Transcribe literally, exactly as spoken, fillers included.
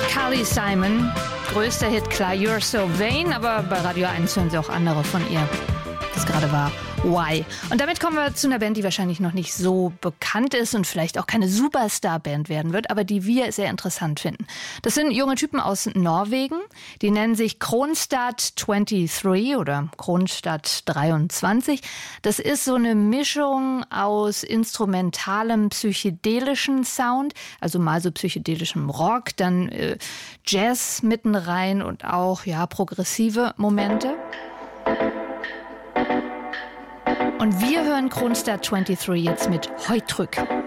Carly Simon, größter Hit klar, You're So Vain, aber bei Radio eins hören Sie auch andere von ihr. Das gerade war Why. Und damit kommen wir zu einer Band, die wahrscheinlich noch nicht so bekannt ist und vielleicht auch keine Superstar-Band werden wird, aber die wir sehr interessant finden. Das sind junge Typen aus Norwegen, die nennen sich Kronstadt dreiundzwanzig oder Kronstadt dreiundzwanzig. Das ist so eine Mischung aus instrumentalem, psychedelischen Sound, also mal so psychedelischem Rock, dann äh, Jazz mitten rein und auch ja progressive Momente. Und wir hören Kronstadt dreiundzwanzig jetzt mit Heutrück.